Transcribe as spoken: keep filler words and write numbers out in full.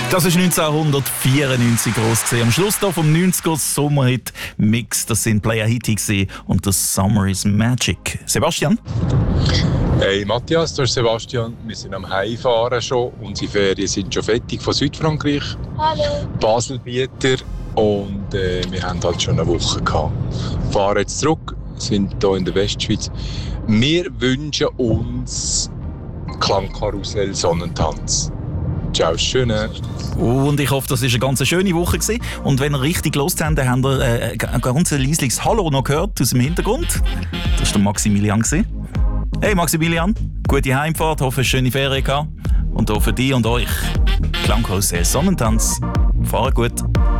Das war neunzehnhundertvierundneunzig groß gewesen. Am Schluss hier vom neunziger Sommerhit Mix. Das sind Player Hit und das Summer is Magic. Sebastian? Hey Matthias, das ist Sebastian. Wir sind am Heimfahren schon. Unsere Ferien sind schon fertig von Südfrankreich. Hallo. Baselbieter. Und äh, wir haben halt schon eine Woche gehabt. Fahren jetzt zurück, sind hier in der Westschweiz. Wir wünschen uns Klangkarussell Sonnentanz. Ciao, schöne. Und ich hoffe, das war eine ganz schöne Woche gewesen. Und wenn ihr richtig gelost habt, dann habt ihr äh, ein ganz leisliches Hallo noch gehört aus dem Hintergrund. Das war der Maximilian gewesen. Hey Maximilian, gute Heimfahrt, hoffe eine schöne Ferien gehabt. Und auch für dich und euch Klangkarussell Sonnentanz. Fahrt gut.